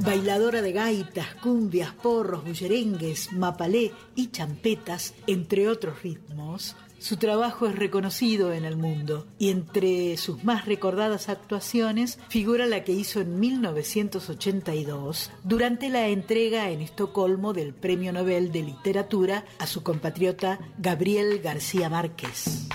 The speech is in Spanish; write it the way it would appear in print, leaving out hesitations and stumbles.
Bailadora de gaitas, cumbias, porros, bullerengues, mapalé y champetas, entre otros ritmos, su trabajo es reconocido en el mundo y entre sus más recordadas actuaciones figura la que hizo en 1982 durante la entrega en Estocolmo del Premio Nobel de Literatura a su compatriota Gabriel García Márquez.